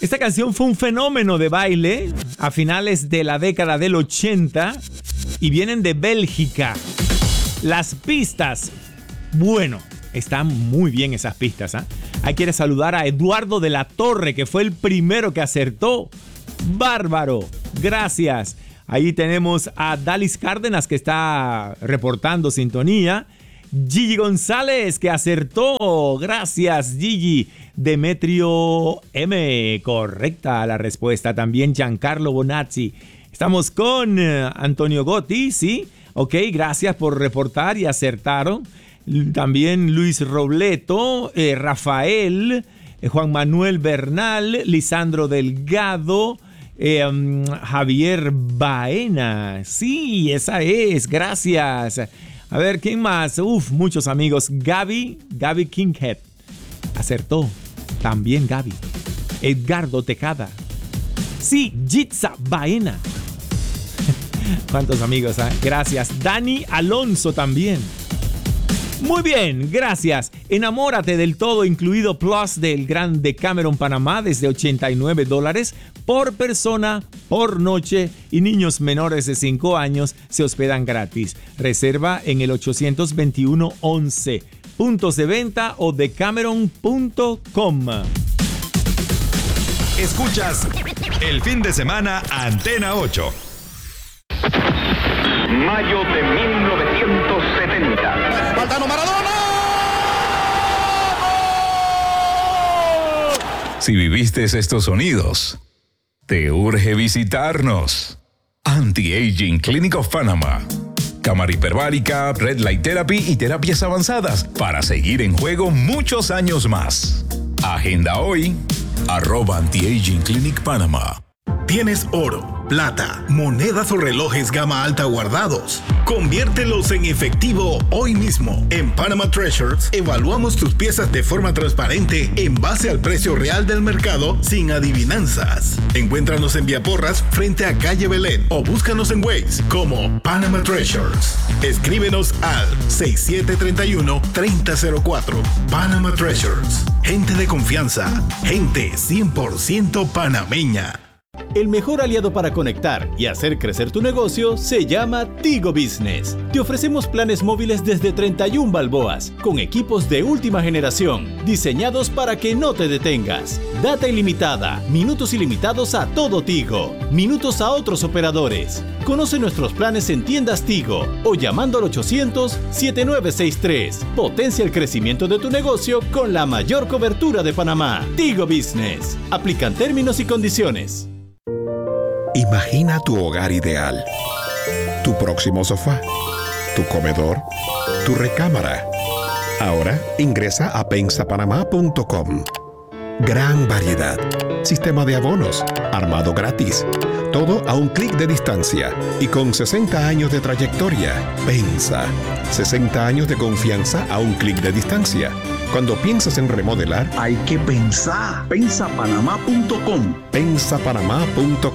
Esta canción fue un fenómeno de baile a finales de la década del 80 y vienen de Bélgica. Las pistas, bueno, están muy bien esas pistas, ¿eh? Ahí quiere saludar a Eduardo de la Torre, que fue el primero que acertó. ¡Bárbaro! Gracias. Ahí tenemos a Dalis Cárdenas, que está reportando sintonía. Gigi González, que acertó. Gracias, Gigi. Demetrio M, correcta la respuesta. También Giancarlo Bonazzi. Estamos con Antonio Gotti, ¿sí? Ok, gracias por reportar y acertaron. También Luis Robleto, Rafael, Juan Manuel Bernal, Lisandro Delgado, Javier Baena. Sí, esa es, gracias. A ver, ¿quién más? Muchos amigos. Gaby Kinghead. Acertó. También Gaby. Edgardo Tejada. Sí, Jitza Baena. ¿Cuántos amigos? Gracias. Dani Alonso también. Muy bien, gracias. Enamórate del todo incluido Plus del Gran Decameron Panamá desde $89 por persona, por noche, y niños menores de 5 años se hospedan gratis. Reserva en el 821-11. Puntos de venta o decameron.com. Escuchas el fin de semana Antena 8. Mayo de 1970. ¡Valdano Maradona! Si viviste estos sonidos, te urge visitarnos. Anti-Aging Clinic of Panama. Cámara hiperbárica, Red Light Therapy y terapias avanzadas para seguir en juego muchos años más. Agenda hoy, @Anti-Aging Clinic Panama. ¿Tienes oro, plata, monedas o relojes gama alta guardados? Conviértelos en efectivo hoy mismo. En Panama Treasures evaluamos tus piezas de forma transparente en base al precio real del mercado sin adivinanzas. Encuéntranos en Vía Porras frente a Calle Belén o búscanos en Waze como Panama Treasures. Escríbenos al 6731-3004. Panama Treasures. Gente de confianza. Gente 100% panameña. El mejor aliado para conectar y hacer crecer tu negocio se llama Tigo Business. Te ofrecemos planes móviles desde 31 balboas, con equipos de última generación, diseñados para que no te detengas. Data ilimitada, minutos ilimitados a todo Tigo, minutos a otros operadores. Conoce nuestros planes en tiendas Tigo o llamando al 800-7963. Potencia el crecimiento de tu negocio con la mayor cobertura de Panamá. Tigo Business. Aplican términos y condiciones. Imagina tu hogar ideal. Tu próximo sofá. Tu comedor. Tu recámara. Ahora ingresa a pensapanamá.com. Gran variedad. Sistema de abonos. Armado gratis. Todo a un clic de distancia. Y con 60 años de trayectoria. Pensa. 60 años de confianza a un clic de distancia. Cuando piensas en remodelar, Hay que pensar. Pensapanamá.com. pensapanamá.com.